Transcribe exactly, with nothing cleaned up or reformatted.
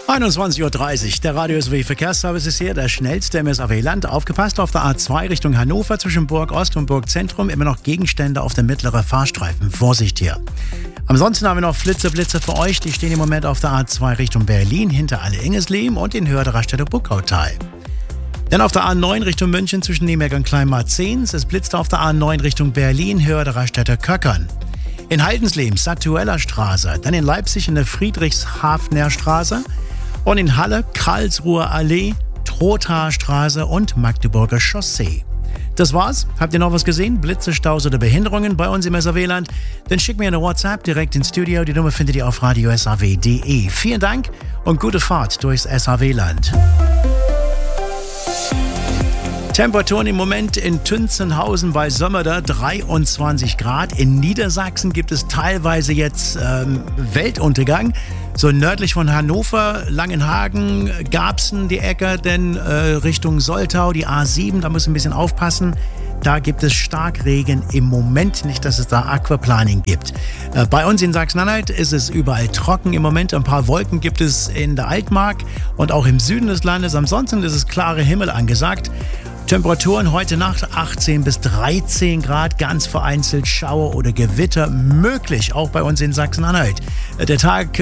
einundzwanzig Uhr dreißig, der Radio S W Verkehrsservice ist hier, der schnellste im S A W-Land. Aufgepasst auf der A zwei Richtung Hannover zwischen Burg Ost und Burg Zentrum. Immer noch Gegenstände auf dem mittleren Fahrstreifen. Vorsicht hier. Ansonsten haben wir noch Flitze-Blitze für euch. Die stehen im Moment auf der A zwei Richtung Berlin hinter Alle-Ingesleben und in Höhe der Raststätte Buckautal. Dann auf der A neun Richtung München zwischen Nürnberg und Kleinmarzens. Es blitzt auf der A neun Richtung Berlin, Höhe der Raststätte Köckern. In Haldensleben, Satueller Straße. Dann in Leipzig in der Friedrichshafener Straße. Und in Halle, Karlsruher Allee, Trothaer Straße und Magdeburger Chaussee. Das war's. Habt ihr noch was gesehen? Blitze, Staus oder Behinderungen bei uns im S A W-Land? Dann schickt mir eine WhatsApp direkt ins Studio. Die Nummer findet ihr auf radio s a w punkt d e. Vielen Dank und gute Fahrt durchs S A W-Land. Temperaturen im Moment in Tünzenhausen bei Sömmerda dreiundzwanzig Grad. In Niedersachsen gibt es teilweise jetzt ähm, Weltuntergang. So nördlich von Hannover, Langenhagen, Garbsen die Ecke, denn äh, Richtung Soltau, die A sieben, da muss ein bisschen aufpassen. Da gibt es Starkregen im Moment, nicht, dass es da Aquaplaning gibt. Äh, bei uns in Sachsen-Anhalt ist es überall trocken im Moment. Ein paar Wolken gibt es in der Altmark und auch im Süden des Landes. Ansonsten ist es klare Himmel angesagt. Temperaturen heute Nacht achtzehn bis dreizehn Grad, ganz vereinzelt Schauer oder Gewitter möglich, auch bei uns in Sachsen-Anhalt. Der Tag